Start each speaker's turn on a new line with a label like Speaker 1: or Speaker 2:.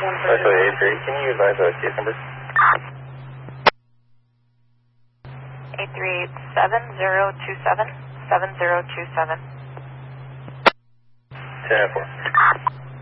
Speaker 1: Actually, 83, can you advise the case number?
Speaker 2: 838-7027, 7027.
Speaker 1: 10-4.